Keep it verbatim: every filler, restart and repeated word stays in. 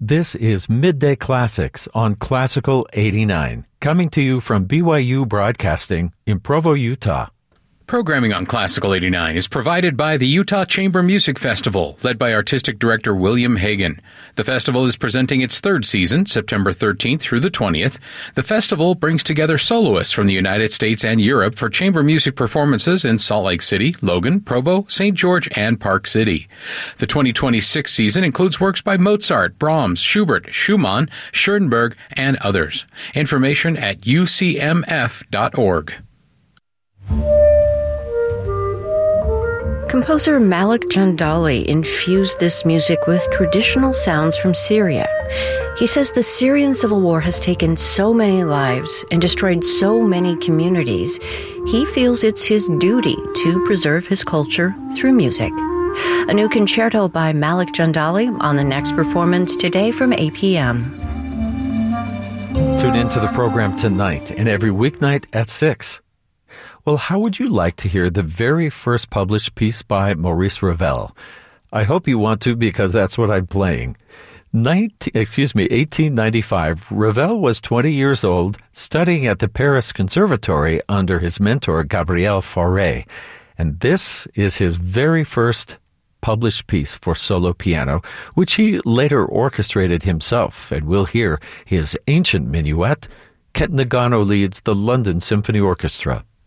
This is Midday Classics on Classical eighty-nine, coming to you from B Y U Broadcasting in Provo, Utah. Programming on Classical eighty-nine is provided by the Utah Chamber Music Festival, led by Artistic Director William Hagan. The festival is presenting its third season, September thirteenth through the twentieth. The festival brings together soloists from the United States and Europe for chamber music performances in Salt Lake City, Logan, Provo, Saint George, and Park City. The twenty twenty-six season includes works by Mozart, Brahms, Schubert, Schumann, Schoenberg, and others. Information at u c m f dot org. Composer Malik Jandali infused this music with traditional sounds from Syria. He says the Syrian civil war has taken so many lives and destroyed so many communities. He feels it's his duty to preserve his culture through music. A new concerto by Malik Jandali on the next performance today from eight p.m. Tune into the program tonight and every weeknight at six. Well, how would you like to hear the very first published piece by Maurice Ravel? I hope you want to, because that's what I'm playing. nineteen, excuse me, eighteen ninety-five, Ravel was twenty years old, studying at the Paris Conservatory under his mentor, Gabriel Fauré. And this is his very first published piece for solo piano, which he later orchestrated himself. And we'll hear his ancient minuet. Kent Nagano leads the London Symphony Orchestra.